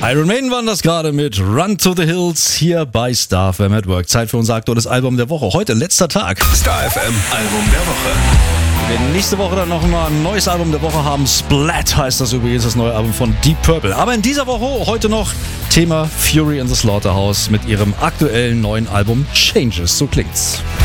Iron Maiden waren das gerade mit Run to the Hills hier bei Star FM at Work. Zeit für unser aktuelles Album der Woche. Heute letzter Tag. Star FM Album der Woche. Wir werden nächste Woche dann noch mal ein neues Album der Woche haben. Splat heißt das übrigens, das neue Album von Deep Purple. Aber in dieser Woche heute noch Thema Fury in the Slaughterhouse mit ihrem aktuellen neuen Album Changes. So klingt's.